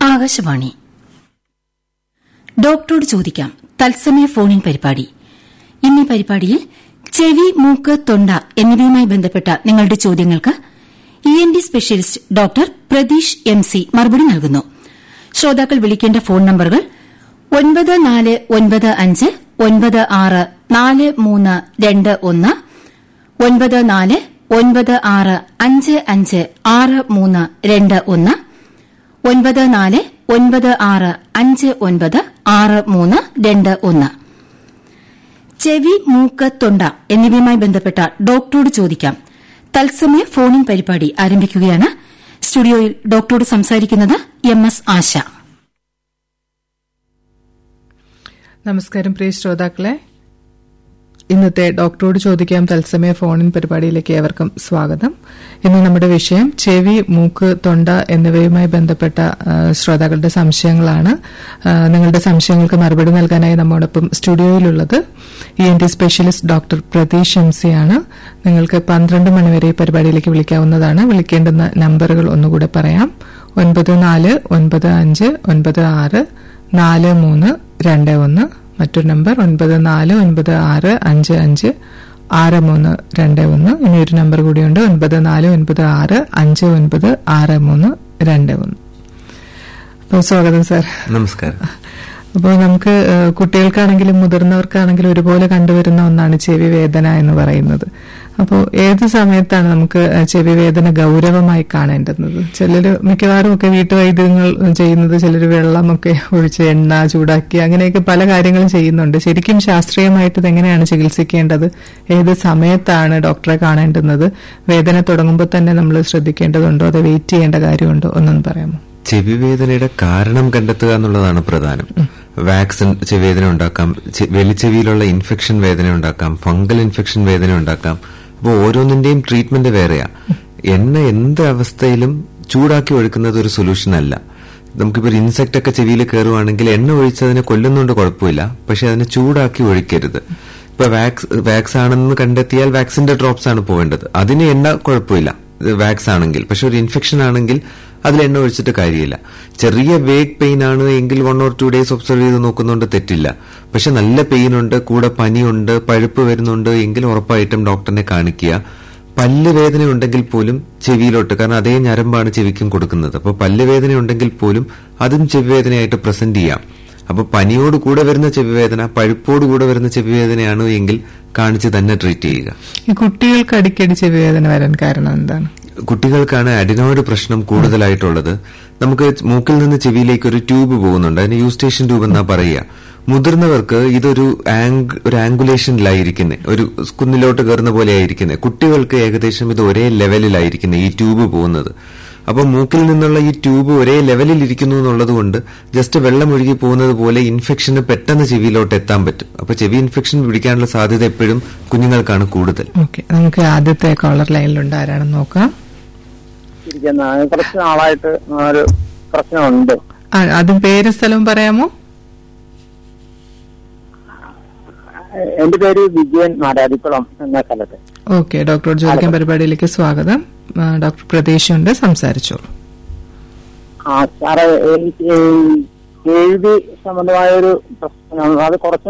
ആകാശവാണി. ഡോക്ടറോട് ചോദിക്കാം തത്സമയ ഫോണിൻ പരിപാടി. ഇന്നീ പരിപാടിയിൽ ചെവി, മൂക്ക്, തൊണ്ട എന്നിവയുമായി ബന്ധപ്പെട്ട നിങ്ങളുടെ ചോദ്യങ്ങൾക്ക് ENT specialist doctor Pratheesh MC മറുപടി നൽകുന്നു. ശ്രോതാക്കൾ വിളിക്കേണ്ട ഫോൺ നമ്പറുകൾ 9495 96 4321, 9496 55 6321, 9496 59 6321. ചെവി, മൂക്ക്, തൊണ്ട എന്നിവയുമായി ബന്ധപ്പെട്ട ഡോക്ടറോട് ചോദിക്കാം തത്സമയ ഫോണിൻ പരിപാടി ആരംഭിക്കുകയാണ്. സ്റ്റുഡിയോയിൽ ഡോക്ടറോട് സംസാരിക്കുന്നത് MS ആശ. നമസ്കാരം പ്രിയ ശ്രോതാക്കളെ, ഇന്നത്തെ ഡോക്ടറോട് ചോദിക്കാം തത്സമയ ഫോണിൻ പരിപാടിയിലേക്ക് ഏവർക്കും സ്വാഗതം. ഇന്ന് നമ്മുടെ വിഷയം ചെവി, മൂക്ക്, തൊണ്ട എന്നിവയുമായി ബന്ധപ്പെട്ട ശ്രോതാക്കളുടെ സംശയങ്ങളാണ്. നിങ്ങളുടെ സംശയങ്ങൾക്ക് മറുപടി നൽകാനായി നമ്മോടൊപ്പം സ്റ്റുഡിയോയിലുള്ളത് ENT specialist doctor Pratheesh MC ആണ്. നിങ്ങൾക്ക് 12 മണിവരെ ഈ പരിപാടിയിലേക്ക് വിളിക്കാവുന്നതാണ്. വിളിക്കേണ്ടുന്ന നമ്പറുകൾ ഒന്നുകൂടെ പറയാം. 9496964321, മറ്റൊരു നമ്പർ 9496556321. ഇനി ഒരു നമ്പർ കൂടിയുണ്ട് 9496596321. അപ്പോൾ സ്വാഗതം സാർ. നമസ്കാരം. അപ്പോൾ നമുക്ക് കുട്ടികൾക്കാണെങ്കിലും മുതിർന്നവർക്കാണെങ്കിലും ഒരുപോലെ കണ്ടുവരുന്ന ഒന്നാണ് ചെവി വേദന എന്ന് പറയുന്നത്. അപ്പോൾ ഏത് സമയത്താണ് നമുക്ക് ചെവി വേദന ഗൌരവമായി കാണേണ്ടുന്നത്? ചിലർ മിക്കവാറും ഒക്കെ വീട്ടുവൈദ്യങ്ങൾ ചെയ്യുന്നത്, ചിലർ വെള്ളമൊക്കെ ഒഴിച്ച് എണ്ണ ചൂടാക്കി അങ്ങനെയൊക്കെ പല കാര്യങ്ങളും ചെയ്യുന്നുണ്ട്. ശരിക്കും ശാസ്ത്രീയമായിട്ട് ഇതെങ്ങനെയാണ് ചികിത്സിക്കേണ്ടത്? ഏത് സമയത്താണ് ഡോക്ടറെ കാണേണ്ടുന്നത്? വേദന തുടങ്ങുമ്പോൾ തന്നെ നമ്മൾ ശ്രദ്ധിക്കേണ്ടതുണ്ടോ, അതോ വെയിറ്റ് ചെയ്യേണ്ട കാര്യമുണ്ടോ? ഒന്നൊന്ന് പറയാമോ? ചെവി വേദനയുടെ കാരണം കണ്ടെത്തുക എന്നുള്ളതാണ് പ്രധാനം. വാക്സിൻ ചെവിവേദന ഉണ്ടാക്കാം, വെളിച്ചെവിയിലുള്ള ഇൻഫെക്ഷൻ വേദന ഉണ്ടാക്കാം, ഫംഗൽ ഇൻഫെക്ഷൻ വേദന ഉണ്ടാക്കാം. അപ്പോൾ ഓരോന്നിന്റെയും ട്രീറ്റ്മെന്റ് വേറെയാ. എണ്ണ എന്ത് അവസ്ഥയിലും ചൂടാക്കി ഒഴിക്കുന്നത് ഒരു സൊല്യൂഷൻ അല്ല. നമുക്കിപ്പോൾ ഒരു ഇൻസെക്ട് ഒക്കെ ചെവിയിൽ കയറുവാണെങ്കിൽ എണ്ണ ഒഴിച്ചതിനെ കൊല്ലുന്നുണ്ട്, കുഴപ്പമില്ല. പക്ഷെ അതിനെ ചൂടാക്കി ഒഴിക്കരുത്. ഇപ്പൊ വാക്സ് ആണെന്ന് കണ്ടെത്തിയാൽ വാക്സിന്റെ ഡ്രോപ്സ് ആണ് പോകേണ്ടത്. അതിന് എണ്ണ കുഴപ്പമില്ല വാക്സ് ആണെങ്കിൽ. പക്ഷെ ഒരു ഇൻഫെക്ഷൻ ആണെങ്കിൽ അതിൽ എണ്ണ ഒഴിച്ചിട്ട് കാര്യമില്ല. ചെറിയ വേഗ് പെയിൻ ആണ് എങ്കിൽ 1 or 2 days ഒബ്സർവ് ചെയ്ത് നോക്കുന്നുണ്ട്, തെറ്റില്ല. പക്ഷെ നല്ല പെയിൻ ഉണ്ട്, കൂടെ പനിയുണ്ട്, പഴുപ്പ് വരുന്നുണ്ട് എങ്കിൽ ഉറപ്പായിട്ടും ഡോക്ടറിനെ കാണിക്കുക. പല്ല് വേദന ഉണ്ടെങ്കിൽ പോലും ചെവിയിലോട്ട്, കാരണം അതേ ഞരമ്പാണ് ചെവിക്കും കൊടുക്കുന്നത്. അപ്പോൾ പല്ല് വേദന ഉണ്ടെങ്കിൽ പോലും അതും ചെവിവേദനയായിട്ട് പ്രസന്റ് ചെയ്യാം. അപ്പൊ പനിയോട് കൂടെ വരുന്ന ചെവിവേദന, പഴുപ്പോട് കൂടെ വരുന്ന ചെവിവേദനയാണ് എങ്കിൽ കാണിച്ച് തന്നെ ട്രീറ്റ് ചെയ്യുക. ഈ കുട്ടികൾക്ക് അടിക്കടി ചെവിവേദന വരാൻ കാരണം എന്താണ്? കുട്ടികൾക്കാണ് അഡിനോയിഡ് പ്രശ്നം കൂടുതലായിട്ടുള്ളത്. നമുക്ക് മൂക്കിൽ നിന്ന് ചെവിയിലേക്ക് ഒരു ട്യൂബ് പോകുന്നുണ്ട്, അതിന് യൂസ്റ്റേഷൻ ട്യൂബ് എന്നാ പറയുക. മുതിർന്നവർക്ക് ഇതൊരു ആംഗുലേഷനിലായിരിക്കുന്നത്, ഒരു കുന്നിലോട്ട് കയറുന്ന പോലെ ആയിരിക്കുന്നത്. കുട്ടികൾക്ക് ഏകദേശം ഇത് ഒരേ ലെവലിലായിരിക്കുന്നത്, ഈ ട്യൂബ് പോകുന്നത്. അപ്പൊ മൂക്കിൽ നിന്നുള്ള ഈ ട്യൂബ് ഒരേ ലെവലിൽ ഇരിക്കുന്നു എന്നുള്ളത് കൊണ്ട് ജസ്റ്റ് വെള്ളം ഒഴുകി പോകുന്നത് പോലെ ഇൻഫെക്ഷന് പെട്ടെന്ന് ചെവിയിലോട്ട് എത്താൻ പറ്റും. അപ്പൊ ചെവി ഇൻഫെക്ഷൻ പിടിക്കാനുള്ള സാധ്യത എപ്പോഴും കുഞ്ഞുങ്ങൾക്കാണ് കൂടുതൽ. നമുക്ക് ആദ്യത്തെ കോളർ ലൈനിലുണ്ട്, ആരാണെന്ന് നോക്കാം. കുറച്ച് നാളായിട്ട് ഒരു പ്രശ്നമുണ്ട്. അതും പേര് സ്ഥലവും പറയാമോ? എന്റെ പേര് വിജയൻ, നാരായണിക്കുളം എന്ന സ്ഥലത്ത്. ഓക്കെ, ഡോക്ടറോട് ചോദിക്കാൻ പരിപാടിയിലേക്ക് സ്വാഗതം. ഡോക്ടർ പ്രതീഷ് ഉണ്ട്, സംസാരിച്ചോളൂ. സാറേ, എനിക്ക് കേൾവി സംബന്ധമായ ഒരു പ്രശ്നമാണ്. അത് കുറച്ച്